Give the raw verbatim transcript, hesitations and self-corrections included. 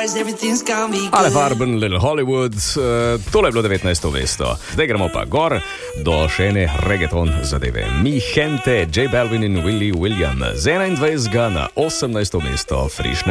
Ale Farben, Little Hollywood, uh, tole je bilo devetnajsto mesto. Zdaj gremo pa gor do še ene reggaeton zadeve. Mi Gente, J Balvin in Willie William z enaindvajsetega na osemnajsto mesto frišne